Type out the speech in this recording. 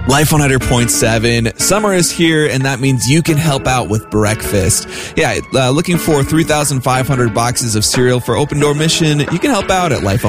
Life on 100.7. Summer is here, and that means you can help out with breakfast. Yeah, looking for 3,500 boxes of cereal for Open Door Mission. You can help out at Life on